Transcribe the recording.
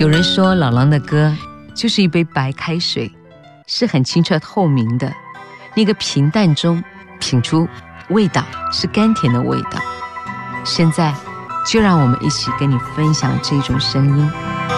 有人说老狼的歌就是一杯白开水，是很清澈透明的，那个平淡中品出味道，是甘甜的味道。现在就让我们一起跟你分享这种声音。